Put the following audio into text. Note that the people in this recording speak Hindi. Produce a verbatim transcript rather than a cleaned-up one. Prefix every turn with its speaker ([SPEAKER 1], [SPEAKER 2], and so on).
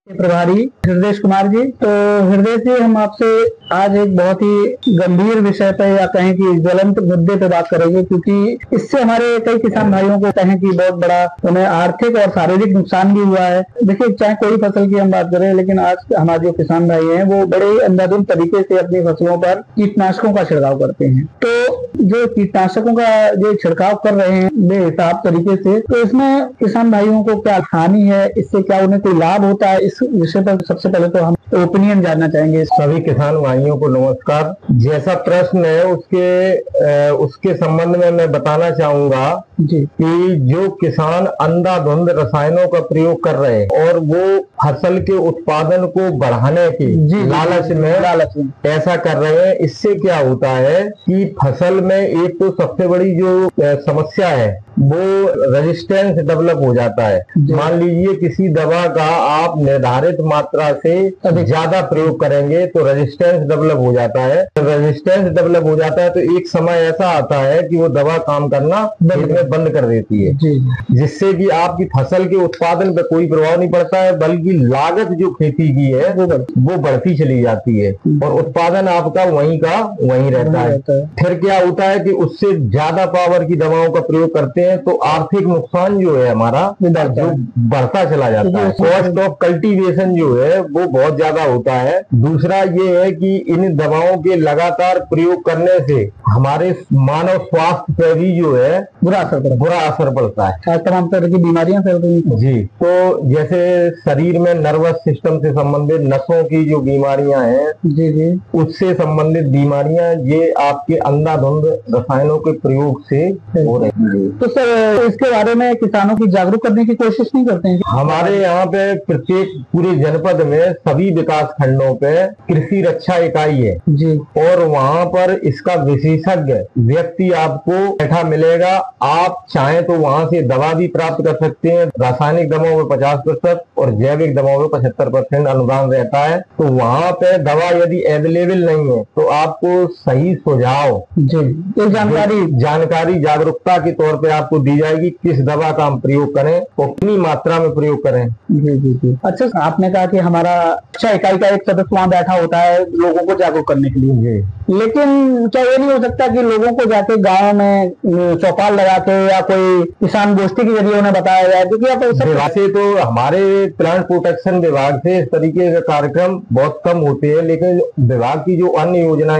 [SPEAKER 1] प्रभारी हृदय कुमार जी। तो हृदय जी, हम आपसे आज एक बहुत ही गंभीर विषय पे या कहें कि ज्वलंत मुद्दे पे बात करेंगे, क्योंकि इससे हमारे कई किसान भाइयों को कहें कि बहुत बड़ा उन्हें आर्थिक और शारीरिक नुकसान भी हुआ है। देखिए, चाहे कोई फसल की हम बात करें, लेकिन आज हमारे जो किसान भाई हैं वो बड़े ही अंधाधुंध तरीके से अपनी फसलों पर कीटनाशकों का छिड़काव करते हैं। तो जो कीटनाशकों का जो छिड़काव कर रहे हैं बेहिसाब तरीके से, तो इसमें किसान भाइयों को क्या हानि है, इससे क्या उन्हें कोई लाभ होता है, इस विषय पर सबसे पहले तो हम ओपिनियन जानना चाहेंगे।
[SPEAKER 2] सभी किसान भाइयों को नमस्कार। जैसा प्रश्न है उसके उसके संबंध में मैं बताना चाहूंगा
[SPEAKER 1] जी
[SPEAKER 2] कि जो किसान अंधाधुंध रसायनों का प्रयोग कर रहे हैं और वो फसल के उत्पादन को बढ़ाने के लालच में
[SPEAKER 1] लालच में
[SPEAKER 2] ऐसा कर रहे हैं, इससे क्या होता है कि फसल में एक तो सबसे बड़ी जो समस्या है वो रेजिस्टेंस डेवलप हो जाता है। मान लीजिए किसी दवा का आप निर्धारित मात्रा से ज्यादा प्रयोग करेंगे तो रेजिस्टेंस डेवलप हो जाता है। रेजिस्टेंस डेवलप हो जाता है तो एक समय ऐसा आता है कि वो दवा काम करना खेत में बंद कर देती है, जिससे कि आपकी फसल के उत्पादन पर कोई प्रभाव नहीं पड़ता है, बल्कि लागत जो खेती की है वो बढ़ती चली जाती है और उत्पादन आपका वहीं का वहीं रहता है। फिर क्या होता है कि उससे ज्यादा पावर की दवाओं का प्रयोग करते हैं तो आर्थिक नुकसान जो है हमारा जो बढ़ता चला जाता है। कॉस्ट ऑफ कल्टीवेशन जो है वो बहुत ज्यादा होता है। दूसरा ये है कि इन दवाओं के लगातार प्रयोग करने से हमारे मानव स्वास्थ्य पर भी जो है
[SPEAKER 1] बुरा असर
[SPEAKER 2] बुरा असर पड़ता है।
[SPEAKER 1] तमाम तरह की बीमारियां फैल रही हैं।
[SPEAKER 2] जी, तो जैसे शरीर में नर्वस सिस्टम से संबंधित नसों की जो बीमारियां हैं,
[SPEAKER 1] जी जी
[SPEAKER 2] उससे संबंधित बीमारियां ये आपके अंधाधुंध रसायनों के प्रयोग से हो रही है।
[SPEAKER 1] तो सर, इसके बारे में किसानों की जागरूक करने की कोशिश नहीं करते हैं?
[SPEAKER 2] हमारे यहाँ पे प्रत्येक पूरे जनपद में सभी विकास खंडों पे कृषि रक्षा इकाई है
[SPEAKER 1] जी,
[SPEAKER 2] और वहाँ पर इसका विशेषज्ञ व्यक्ति आपको बैठा मिलेगा। आप चाहें तो वहाँ से दवा भी प्राप्त कर सकते हैं। रासायनिक दवाओं में पचास प्रतिशत और जैविक दवाओं में पचहत्तर परसेंट अनुदान रहता है। तो वहाँ पे दवा यदि अवेलेबल नहीं है तो आपको सही सुझाव
[SPEAKER 1] जी ये जानकारी
[SPEAKER 2] जानकारी जागरूकता के तौर पे आपको दी जाएगी, किस दवा का हम प्रयोग करें और कितनी मात्रा में प्रयोग करें।
[SPEAKER 1] जी जी जी अच्छा, आपने कहा कि हमारा अच्छा इकाई का एक सदस्य वहाँ बैठा होता है लोगों को जागरूक करने के लिए, लेकिन क्या ये नहीं हो सकता कि लोगों को जाके गांव में चौपाल लगा के या कोई किसान गोष्ठी के जरिए उन्हें बताया जाए? क्योंकि आप
[SPEAKER 2] वैसे तो हमारे प्लांट प्रोटेक्शन विभाग से इस तरीके के कार्यक्रम बहुत कम होते हैं, लेकिन विभाग की जो अन्य योजनाएं